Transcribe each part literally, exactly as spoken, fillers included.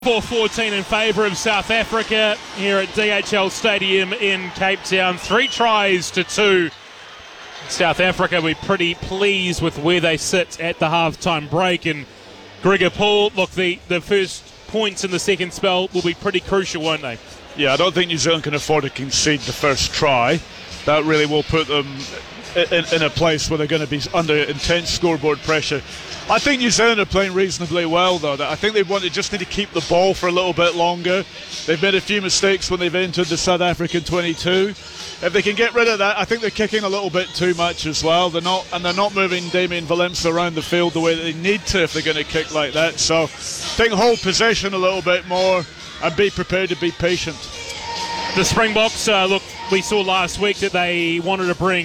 four fourteen in favour of South Africa here at D H L Stadium in Cape Town. Three tries to two. South Africa will be pretty pleased with where they sit at the half-time break. And Gregor Paul, look, the, the first points in the second spell will be pretty crucial, won't they? Yeah, I don't think New Zealand can afford to concede the first try. That really will put them in, in a place where they're going to be under intense scoreboard pressure. I think New Zealand are playing reasonably well, though. I think they want to just need to keep the ball for a little bit longer. They've made a few mistakes when they've entered the South African twenty-two. If they can get rid of that, I think they're kicking a little bit too much as well. They're not, and they're not moving Damien Valemsa around the field the way that they need to if they're going to kick like that. So I think hold possession a little bit more and be prepared to be patient. The Springboks, uh, look, we saw last week that they wanted to bring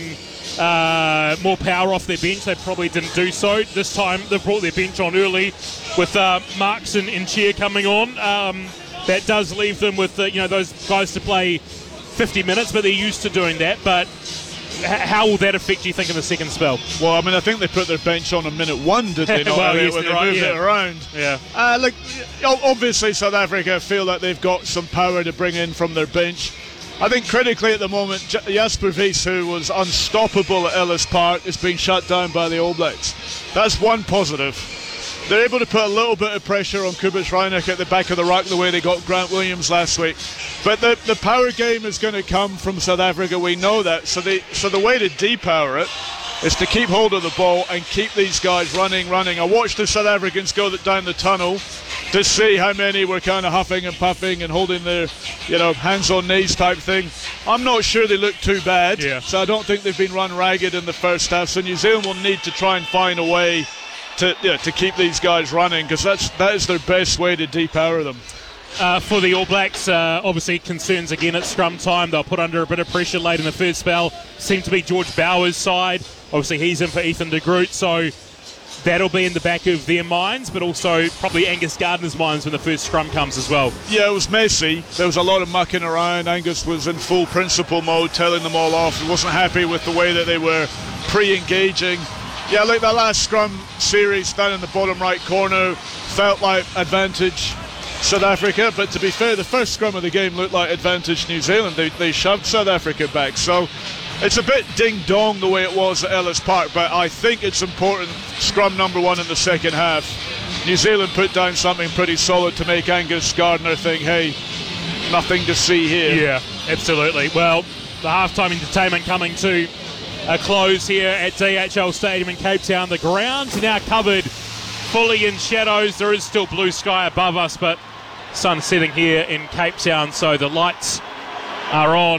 Uh, more power off their bench. They probably didn't do so. This time they've brought their bench on early with uh, Marks and, and Chair coming on. Um, that does leave them with uh, you know those guys to play fifty minutes, but they're used to doing that. But h- how will that affect, do you think, in the second spell? Well, I mean, I think they put their bench on a minute one, did they not? well, yes, when they right, moved yeah. it around. Yeah. Uh, look, obviously South Africa feel that they've got some power to bring in from their bench. I think critically at the moment, J- Jasper Wiese, who was unstoppable at Ellis Park, is being shut down by the All Blacks. That's one positive. They're able to put a little bit of pressure on Cobus Reinach at the back of the ruck the way they got Grant Williams last week. But the, the power game is going to come from South Africa, we know that. So, they, so the way to depower it is to keep hold of the ball and keep these guys running, running. I watched the South Africans go down the tunnel to see how many were kind of huffing and puffing and holding their, you know, hands on knees type thing. I'm not sure they look too bad, yeah. So I don't think they've been run ragged in the first half. So New Zealand will need to try and find a way to yeah, to keep these guys running, because that's that is their best way to depower them. Uh, for the All Blacks, uh, obviously concerns again at scrum time. They'll put under a bit of pressure late in the first spell. Seemed to be George Bauer's side. Obviously he's in for Ethan de Groot, so that'll be in the back of their minds, but also probably Angus Gardner's minds when the first scrum comes as well. Yeah, it was messy. There was a lot of mucking around. Angus was in full principal mode, telling them all off. He wasn't happy with the way that they were pre-engaging. Yeah, like that last scrum series down in the bottom right corner felt like advantage South Africa, but to be fair, the first scrum of the game looked like advantage New Zealand. They, they shoved South Africa back, so it's a bit ding-dong the way it was at Ellis Park, but I think it's important. Scrum number one in the second half. New Zealand put down something pretty solid to make Angus Gardner think, hey, nothing to see here. Yeah, absolutely. Well, the halftime entertainment coming to a close here at D H L Stadium in Cape Town. The ground's now covered fully in shadows. There is still blue sky above us, but sun setting here in Cape Town, so the lights are on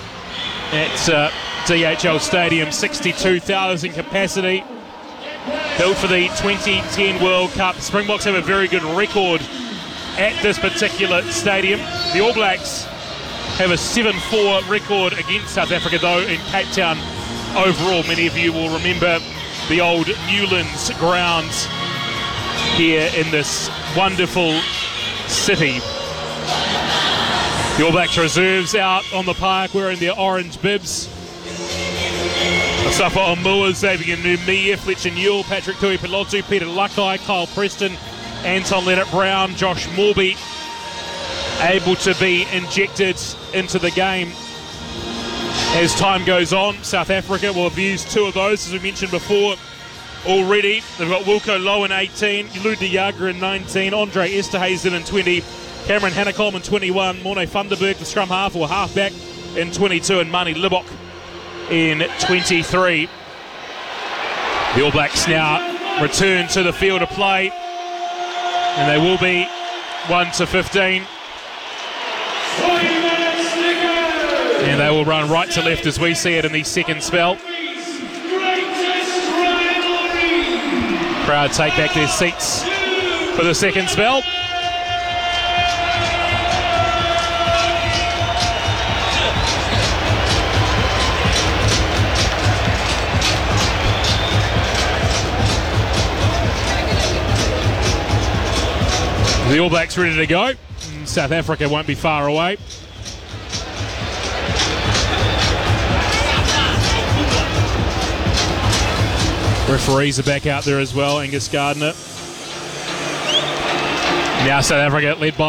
at uh, D H L Stadium. Sixty-two thousand capacity, built for the twenty ten World Cup. Springboks have a very good record at this particular stadium. The All Blacks have a seven four record against South Africa, though, in Cape Town overall. Many of you will remember the old Newlands grounds here in this wonderful city. The All Blacks reserves out on the park wearing their orange bibs. Mustafa Omua, Xavier Numia, Fletcher Newell, Patrick Tuipulotu, Peter Luckeye, Kyle Preston, Anton Leonard-Brown, Josh Morby able to be injected into the game as time goes on. South Africa will have used two of those, as we mentioned before, already. They've got Wilco Low in eighteen, Lou De Jager in nineteen, Andre Esterhuizen in twenty, Cameron Hannekolm in twenty-one, Morne Vanderberg, the scrum half or halfback, in twenty-two, and Mani Libok in twenty-three. The All Blacks now return to the field of play, and they will be one to fifteen. And they will run right to left as we see it in the second spell. Crowd take back their seats for the second spell. The All Blacks ready to go. South Africa won't be far away. Referees are back out there as well. Angus Gardner Now South Africa led by